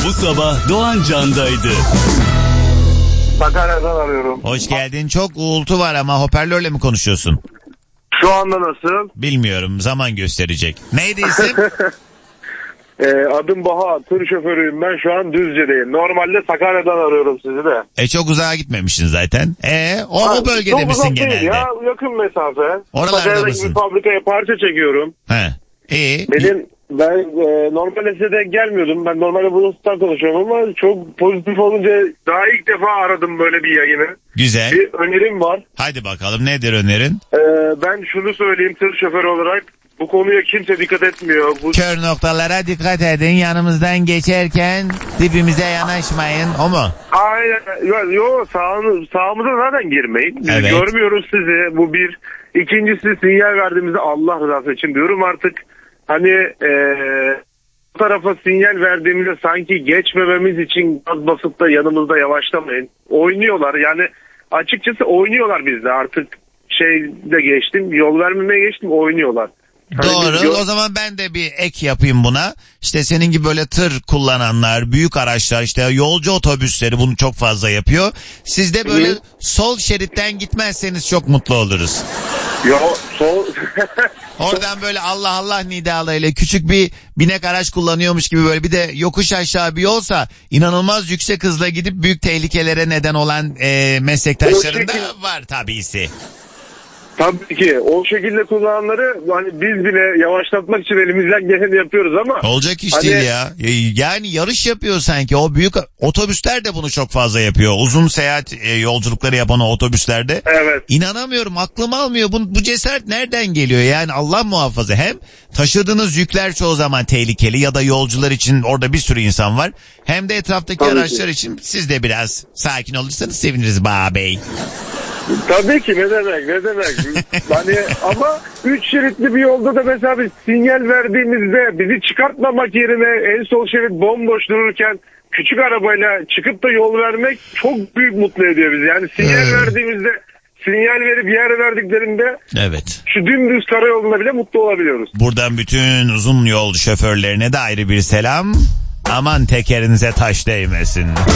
Bu sabah Doğan Can'daydı. Sakarya'dan arıyorum. Hoş geldin. Çok uğultu var ama hoparlörle mi konuşuyorsun? Şu anda nasıl? Bilmiyorum. Zaman gösterecek. Neydi isim? Adım Baha. Tır şoförüyüm ben. Şu an Düzce'deyim. Normalde Sakarya'dan arıyorum sizi de. Çok uzağa gitmemişsin zaten. O bölgede çok misin uzak değil genelde? ya, yakın mesafe. Oralarda Sakarya'daki mısın? bir fabrikaya parça çekiyorum. He. İyi. Ben normalde size denk gelmiyordum. Ben normalde Bluetooth'tan konuşuyorum ama çok pozitif olunca daha ilk defa aradım böyle bir yayını. Güzel. Bir önerim var. Hadi bakalım, nedir önerin? Ben şunu söyleyeyim tır şoförü olarak. Bu konuya kimse dikkat etmiyor. Kör noktalara dikkat edin. Yanımızdan geçerken dibimize yanaşmayın. O mu? Aynen. Yok sağımıza zaten girmeyin. Biz Evet. görmüyoruz sizi. Bu bir. İkincisi sinyal verdiğimizde Allah rızası için diyorum artık. Hani bu tarafa sinyal verdiğimizde sanki geçmememiz için gaz basıp da yanımızda yavaşlamayın. Oynuyorlar yani açıkçası oynuyorlar bizde artık şeyde geçtim yol vermemeye geçtim oynuyorlar. Doğru. O zaman ben de bir ek yapayım buna. İşte senin gibi böyle tır kullananlar, büyük araçlar, işte yolcu otobüsleri bunu çok fazla yapıyor. Siz de böyle sol şeritten gitmezseniz çok mutlu oluruz. Oradan böyle Allah Allah nidalarıyla küçük bir binek araç kullanıyormuş gibi böyle bir de yokuş aşağı bir yolsa inanılmaz yüksek hızla gidip büyük tehlikelere neden olan meslektaşların da var tabisi. Tabii ki o şekilde kullananları hani biz bile yavaşlatmak için elimizden geleni yapıyoruz ama. Olacak iş değil ya. Yani yarış yapıyor sanki. O büyük otobüsler de bunu çok fazla yapıyor. Uzun seyahat yolculukları yapan o otobüslerde. Evet. İnanamıyorum, aklım almıyor. Bu cesaret nereden geliyor? Yani Allah muhafaza. Hem taşıdığınız yükler çoğu zaman tehlikeli ya da yolcular için orada bir sürü insan var. Hem de etraftaki araçlar için siz de biraz sakin olursanız seviniriz Bağ Bey. Tabii ki ne demek. Hani ama 3 şeritli bir yolda da mesela biz sinyal verdiğimizde bizi çıkartmamak yerine en sol şerit bomboş dururken küçük arabayla çıkıp da yol vermek çok büyük mutlu ediyor bizi. Yani sinyal verdiğimizde sinyal verip yer verdiklerinde evet. Şu dümdüz karayolunda bile mutlu olabiliyoruz. Buradan bütün uzun yol şoförlerine de ayrı bir selam. Aman tekerinize taş değmesin.